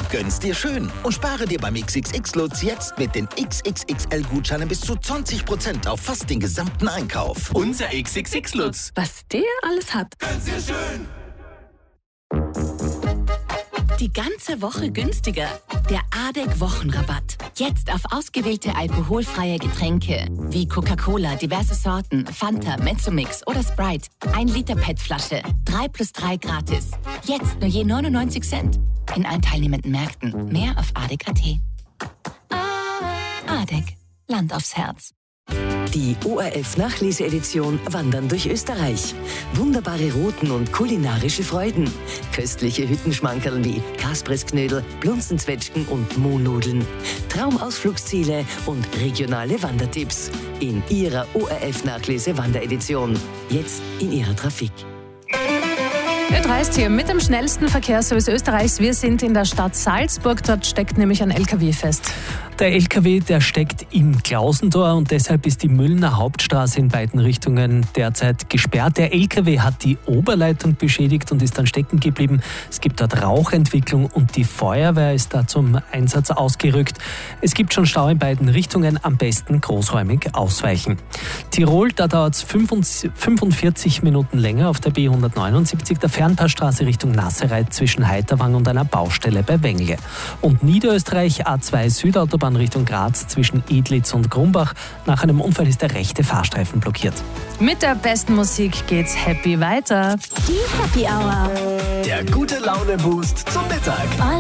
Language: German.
Gönn's dir schön und spare dir beim XXX-Lutz jetzt mit den XXXL-Gutscheinen bis zu 20% auf fast den gesamten Einkauf. Unser XXX-Lutz. Was der alles hat. Gönn's dir schön. Die ganze Woche günstiger. Der ADEC-Wochenrabatt. Jetzt auf ausgewählte alkoholfreie Getränke wie Coca-Cola, diverse Sorten, Fanta, Mezzomix oder Sprite. 1 Liter PET-Flasche. 3+3 gratis. Jetzt nur je 99 Cent. In allen teilnehmenden Märkten. Mehr auf ADEC.at. ADEC. Land aufs Herz. Die ORF-Nachleseedition Wandern durch Österreich. Wunderbare Routen und kulinarische Freuden. Köstliche Hüttenschmankerl wie Kaspressknödel, Blunzenzwetschgen und Mohnnudeln. Traumausflugsziele und regionale Wandertipps. In Ihrer ORF-Nachlese-Wanderedition. Jetzt in Ihrer Trafik. Ö3 ist hier mit dem schnellsten Verkehrsservice Österreichs. Wir sind in der Stadt Salzburg. Dort steckt nämlich ein LKW fest. Der LKW, der steckt im Klausentor und deshalb ist die Müllner Hauptstraße in beiden Richtungen derzeit gesperrt. Der LKW hat die Oberleitung beschädigt und ist dann stecken geblieben. Es gibt dort Rauchentwicklung und die Feuerwehr ist da zum Einsatz ausgerückt. Es gibt schon Stau in beiden Richtungen, am besten großräumig ausweichen. Tirol, da dauert es 45 Minuten länger auf der B179, der Fernpassstraße Richtung Nassereit zwischen Heiterwang und einer Baustelle bei Wengle. Und Niederösterreich A2 Südautobahn Richtung Graz zwischen Edlitz und Grumbach. Nach einem Unfall ist der rechte Fahrstreifen blockiert. Mit der besten Musik geht's happy weiter. Die Happy Hour. Der gute Laune-Boost zum Mittag.